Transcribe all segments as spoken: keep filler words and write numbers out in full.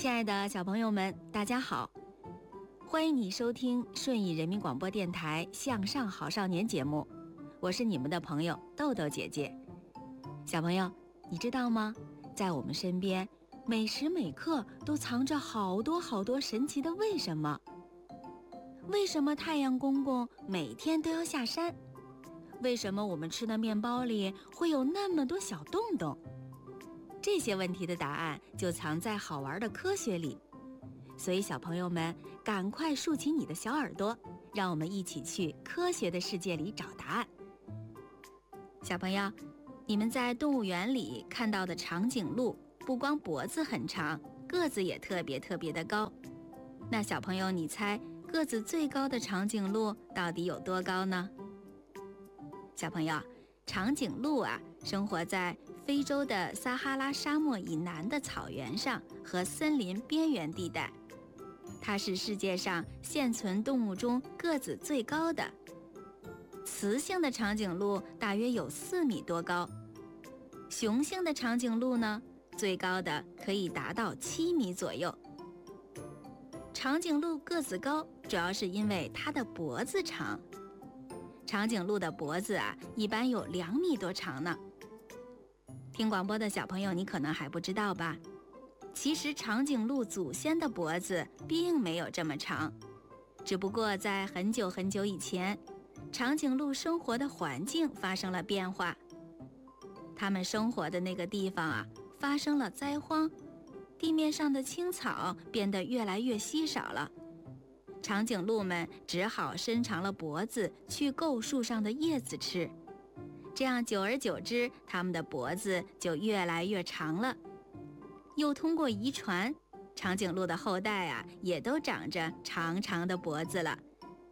亲爱的小朋友们，大家好，欢迎你收听顺义人民广播电台向上好少年节目，我是你们的朋友豆豆姐姐。小朋友，你知道吗？在我们身边，每时每刻都藏着好多好多神奇的为什么。为什么太阳公公每天都要下山？为什么我们吃的面包里会有那么多小洞洞？这些问题的答案就藏在好玩的科学里，所以小朋友们赶快竖起你的小耳朵，让我们一起去科学的世界里找答案。小朋友，你们在动物园里看到的长颈鹿，不光脖子很长，个子也特别特别的高。那小朋友，你猜个子最高的长颈鹿到底有多高呢？小朋友，长颈鹿啊，生活在非洲的撒哈拉沙漠以南的草原上和森林边缘地带，它是世界上现存动物中个子最高的。雌性的长颈鹿大约有四米多高，雄性的长颈鹿呢，最高的可以达到七米左右。长颈鹿个子高，主要是因为它的脖子长。长颈鹿的脖子啊，一般有两米多长呢。听广播的小朋友，你可能还不知道吧？其实长颈鹿祖先的脖子并没有这么长，只不过在很久很久以前，长颈鹿生活的环境发生了变化。它们生活的那个地方啊，发生了灾荒，地面上的青草变得越来越稀少了。长颈鹿们只好伸长了脖子去够树上的叶子吃，这样久而久之，它们的脖子就越来越长了。又通过遗传，长颈鹿的后代啊，也都长着长长的脖子了。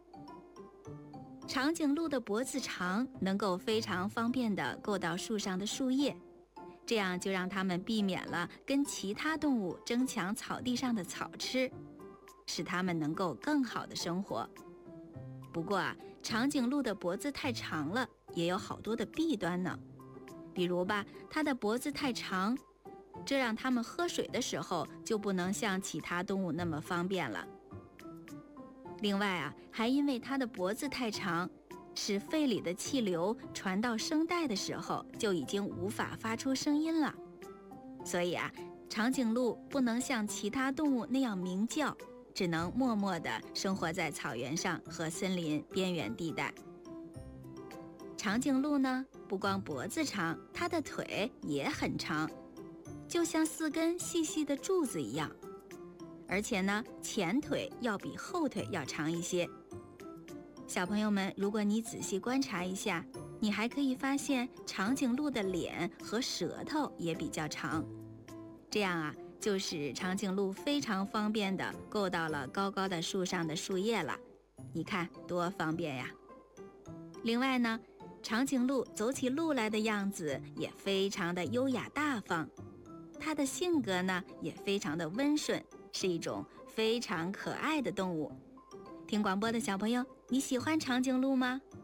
长颈鹿的脖子长，能够非常方便地够到树上的树叶，这样就让它们避免了跟其他动物争抢草地上的草吃，使它们能够更好的生活。不过啊，长颈鹿的脖子太长了，也有好多的弊端呢。比如吧，它的脖子太长，这让它们喝水的时候就不能像其他动物那么方便了。另外啊，还因为它的脖子太长，使肺里的气流传到声带的时候就已经无法发出声音了。所以啊，长颈鹿不能像其他动物那样鸣叫，只能默默地生活在草原上和森林边缘地带。长颈鹿呢，不光脖子长，它的腿也很长，就像四根细细的柱子一样。而且呢，前腿要比后腿要长一些。小朋友们，如果你仔细观察一下，你还可以发现长颈鹿的脸和舌头也比较长，这样啊，就使长颈鹿非常方便地够到了高高的树上的树叶了。你看多方便呀！另外呢，长颈鹿走起路来的样子也非常的优雅大方，它的性格呢也非常的温顺，是一种非常可爱的动物。听广播的小朋友，你喜欢长颈鹿吗？